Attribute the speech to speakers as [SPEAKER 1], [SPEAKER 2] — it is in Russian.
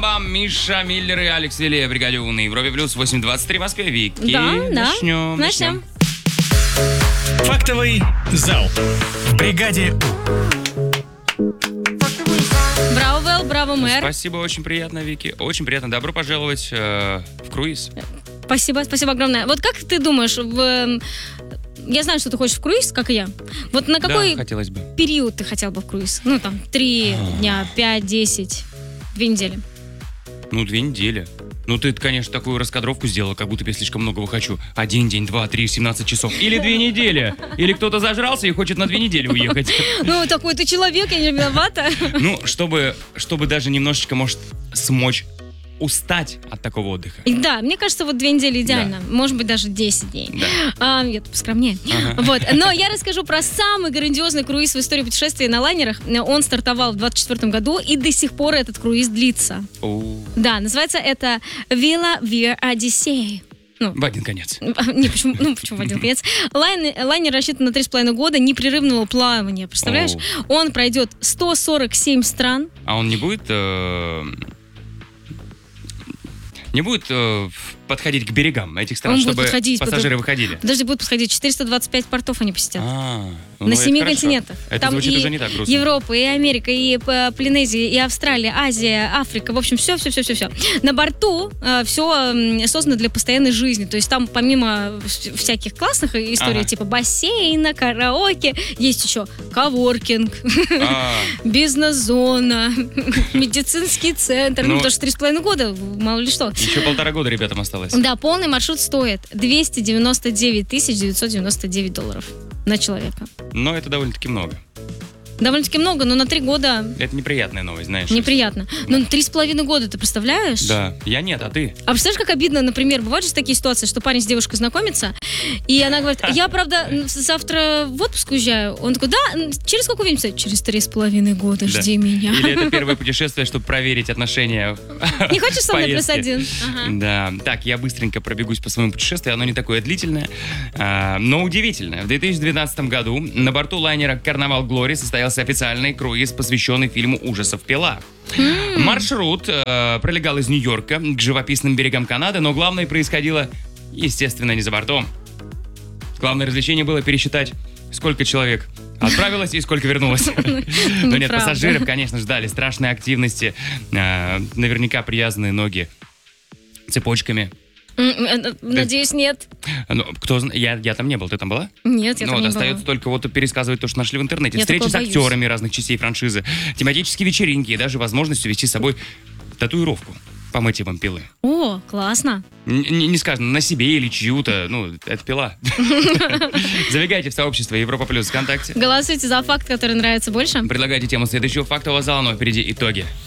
[SPEAKER 1] Бам-бам-бам, Миша Миллер и Алекс Вилли, бригаде У на Европе Плюс, 8:23 в Москве. Вики,
[SPEAKER 2] Да.
[SPEAKER 1] начнем.
[SPEAKER 3] Фактовый зал. В бригаде
[SPEAKER 2] Браво, Вэл, браво, мэр.
[SPEAKER 1] Спасибо, очень приятно, Вики. Очень приятно. Добро пожаловать в круиз.
[SPEAKER 2] Спасибо огромное. Вот как ты думаешь, я знаю, что ты хочешь в круиз, как и я. Вот на какой
[SPEAKER 1] Да, хотелось бы.
[SPEAKER 2] период ты хотел бы в круиз? 3 дня, 5, 10, 2 недели.
[SPEAKER 1] 2 недели. Ты, конечно, такую раскадровку сделала, как будто я слишком многого хочу. 1 день, 2, 3, 17 часов. Или 2 недели. Или кто-то зажрался и хочет на 2 недели уехать.
[SPEAKER 2] Такой ты человек, я не виновата.
[SPEAKER 1] Чтобы даже немножечко, может, смочь устать от такого отдыха.
[SPEAKER 2] И да, мне кажется, 2 недели идеально.
[SPEAKER 1] Да.
[SPEAKER 2] Может быть, даже 10 дней.
[SPEAKER 1] Да.
[SPEAKER 2] Я тут поскромнее. Но я расскажу про самый грандиозный круиз в истории путешествий на лайнерах. Он стартовал в 2024 году, и до сих пор этот круиз длится. Да, называется это Villa Via Odyssey.
[SPEAKER 1] В один конец.
[SPEAKER 2] Почему в один конец? Лайнер рассчитан на 3,5 года непрерывного плавания. Представляешь? Он пройдет 147 стран.
[SPEAKER 1] А он не будет... Не будет подходить к берегам этих стран, чтобы пассажиры выходили?
[SPEAKER 2] Подожди, будут подходить. 425 портов они посетят. На 7
[SPEAKER 1] хорошо.
[SPEAKER 2] континентах.
[SPEAKER 1] Это
[SPEAKER 2] Там
[SPEAKER 1] звучит
[SPEAKER 2] и
[SPEAKER 1] уже не так грустно.
[SPEAKER 2] Европа, и Америка, и Полинезия, и Австралия, Азия, Африка. В общем, все. На борту все создано для постоянной жизни. То есть там помимо всяких классных историй, типа бассейна, караоке, есть еще коворкинг, бизнес-зона, медицинский центр. Потому что 3,5 года, мало ли что.
[SPEAKER 1] Еще 1,5 года ребятам осталось.
[SPEAKER 2] Да, полный маршрут стоит $299 999 на человека.
[SPEAKER 1] Но это довольно-таки много.
[SPEAKER 2] Довольно-таки много, но на 3 года...
[SPEAKER 1] Это неприятная новость, знаешь.
[SPEAKER 2] Неприятно. Но на 3,5 года, ты представляешь?
[SPEAKER 1] Да. Я нет, а ты?
[SPEAKER 2] А представляешь, как обидно, например, бывают же такие ситуации, что парень с девушкой знакомится, и она говорит, я, правда, завтра в отпуск уезжаю. Он такой, да, через сколько увидимся? Через 3,5 года, жди меня.
[SPEAKER 1] Или это первое путешествие, чтобы проверить отношения.
[SPEAKER 2] Не хочешь со мной +1?
[SPEAKER 1] Да. Так, я быстренько пробегусь по своему путешествию. Оно не такое длительное, но удивительное. В 2012 году на борту лайнера «Карнавал Глори» состоялся официальный круиз, посвященный фильму ужасов «Пила». Маршрут пролегал из Нью-Йорка к живописным берегам Канады, но главное происходило, естественно, не за бортом. Главное развлечение было пересчитать, сколько человек отправилось и сколько вернулось. Но нет, пассажиров, конечно, ждали страшной активности, наверняка привязанные ноги цепочками.
[SPEAKER 2] Надеюсь, нет.
[SPEAKER 1] Кто знает, я там не был, ты там была?
[SPEAKER 2] Нет, я там не была.
[SPEAKER 1] Остается только пересказывать то, что нашли в интернете.
[SPEAKER 2] Я
[SPEAKER 1] Встречи с
[SPEAKER 2] боюсь.
[SPEAKER 1] актерами разных частей франшизы, тематические вечеринки и даже возможность увезти с собой татуировку по мотивам пилы.
[SPEAKER 2] О, классно.
[SPEAKER 1] Не сказано на себе или чью-то, это пила. Забегайте в сообщество Европа Плюс ВКонтакте.
[SPEAKER 2] Голосуйте за факт, который нравится больше.
[SPEAKER 1] Предлагайте тему следующего фактового зала, но впереди итоги.